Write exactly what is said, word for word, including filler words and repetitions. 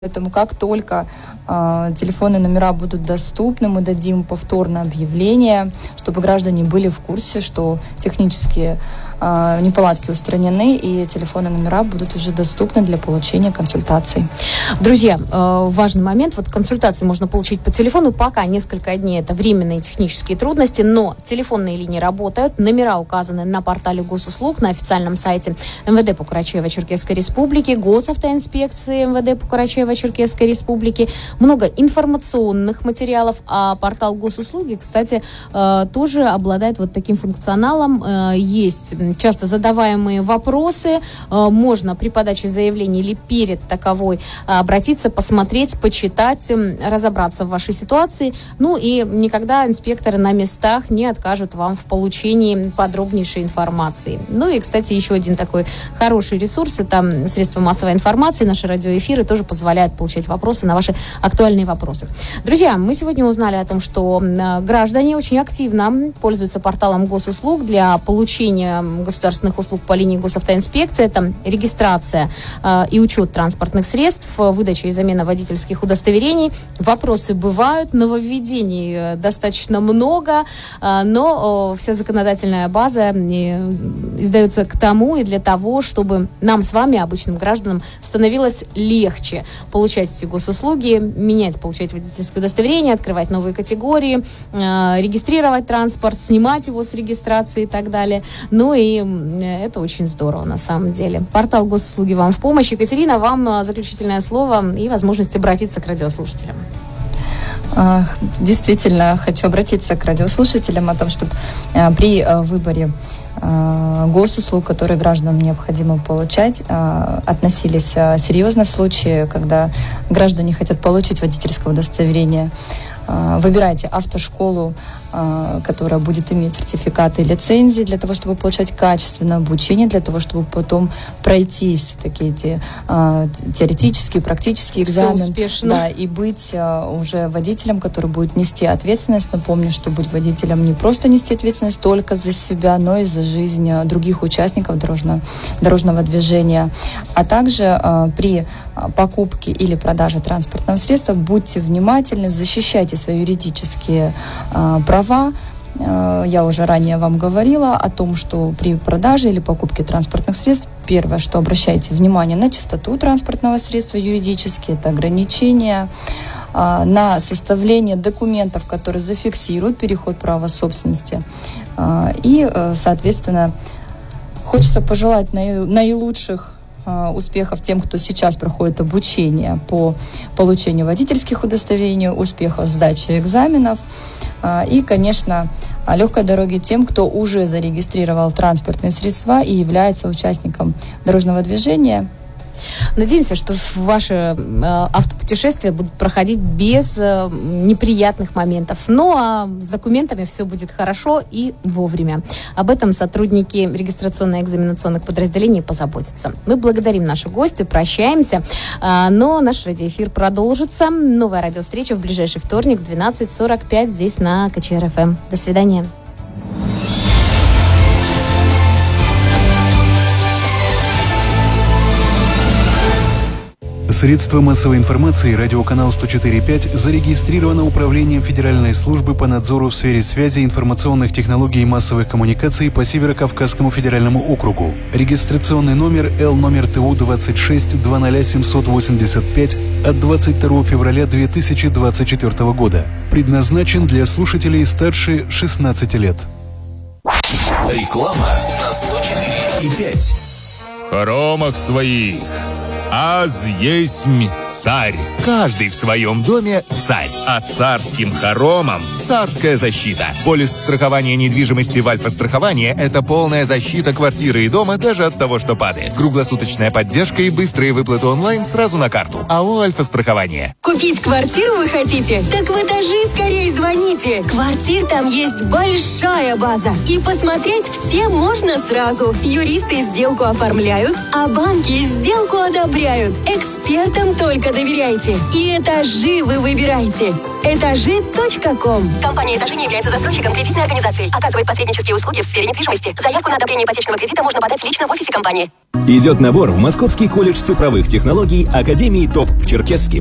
Поэтому как только э, телефонные номера будут доступны, мы дадим повторное объявление, чтобы граждане были в курсе, что технические э, неполадки устранены, и телефонные номера будут уже доступны для получения консультаций. Друзья, э, важный момент. Вот консультации можно получить по телефону. Пока несколько дней это временные технические трудности, но телефонные линии работают. Номера указаны на портале госуслуг, на официальном сайте эм вэ дэ по Карачаево-Черкесской Республике, Госавтоинспекции эм вэ дэ по Карачаево-Черкесской Республике. Много информационных материалов, а портал госуслуги, кстати, э, тоже обладает вот таким функционалом. Э, есть часто задаваемые вопросы. Э, можно при подаче заявления или перед таковой обратиться, посмотреть, почитать, разобраться в вашей ситуации. Ну и никогда инспекторы на местах не откажут вам в получении подробнейшей информации. Ну и, кстати, еще один такой хороший ресурс — это средства массовой информации. Наши радиоэфиры тоже позволяют получать вопросы на ваши актуальные вопросы. Друзья, мы сегодня узнали о том, что граждане очень активно пользуются порталом госуслуг для получения государственных услуг по линии госавтоинспекции. Это регистрация э, и учет транспортных средств, выдача и замена водительских удостоверений. Вопросы бывают, нововведений достаточно много, э, но э, вся законодательная база э, издается к тому и для того, чтобы нам с вами, обычным гражданам, становилось легче получать эти госуслуги, менять, получать водительское удостоверение, открывать новые категории, э, регистрировать транспорт, снимать его с регистрации и так далее. Ну и э, это очень здорово на самом деле. Портал госуслуги вам в помощь. Екатерина, вам заключительное слово и возможность обратиться к радиослушателям. Действительно, хочу обратиться к радиослушателям о том, чтобы при выборе госуслуг, которые гражданам необходимо получать, относились серьезно в случае, когда граждане хотят получить водительское удостоверение. Выбирайте автошколу, которая будет иметь сертификаты и лицензии для того, чтобы получать качественное обучение, для того, чтобы потом пройти все-таки эти а, теоретические, практические экзамены. Все успешно. Да, и быть а, уже водителем, который будет нести ответственность. Напомню, что быть водителем не просто нести ответственность только за себя, но и за жизнь других участников дорожного, дорожного движения. А также а, при покупке или продаже транспортного средства будьте внимательны, защищайте свои юридические а, права. Я уже ранее вам говорила о том, что при продаже или покупке транспортных средств первое, что обращайте внимание на чистоту транспортного средства юридически, это ограничения, на составление документов, которые зафиксируют переход права собственности. И, соответственно, хочется пожелать наилучших успехов тем, кто сейчас проходит обучение по получению водительских удостоверений, успехов в сдаче экзаменов. И, конечно, легкой дороги тем, кто уже зарегистрировал транспортные средства и является участником дорожного движения. Надеемся, что ваши э, автопутешествия будут проходить без э, неприятных моментов. Ну, а с документами все будет хорошо и вовремя. Об этом сотрудники регистрационно-экзаменационных подразделений позаботятся. Мы благодарим нашу гостью, прощаемся, э, но наш радиоэфир продолжится. Новая радиовстреча в ближайший вторник в двенадцать сорок пять здесь на ка че эр эф эм. До свидания. Средства массовой информации радиоканал сто четыре и пять зарегистрировано Управлением Федеральной службы по надзору в сфере связи, информационных технологий и массовых коммуникаций по Северо-Кавказскому федеральному округу. Регистрационный номер Л номер Т У двадцать шесть двадцать семьсот восемьдесят пять от двадцать второго февраля две тысячи двадцать четвёртого года. Предназначен для слушателей старше шестнадцати лет. Реклама на сто четыре и пять. В хоромах своих аз есмь царь. Каждый в своем доме царь. А царским хоромам царская защита. Полис страхования недвижимости в Альфа-страховании – это полная защита квартиры и дома даже от того, что падает. Круглосуточная поддержка и быстрые выплаты онлайн сразу на карту. АО «Альфа-страхование». Купить квартиру вы хотите? Так в этажи скорее звоните. Квартир там есть большая база. И посмотреть все можно сразу. Юристы сделку оформляют, а банки сделку одобряют. доверяют. Экспертам только доверяйте. И этажи вы выбираете. Этажи точка ком. Компания «Этажи» не является застройщиком кредитной организации. Оказывает посреднические услуги в сфере недвижимости. Заявку на одобрение ипотечного кредита можно подать лично в офисе компании. Идет набор в Московский колледж цифровых технологий Академии ТОП в Черкесске.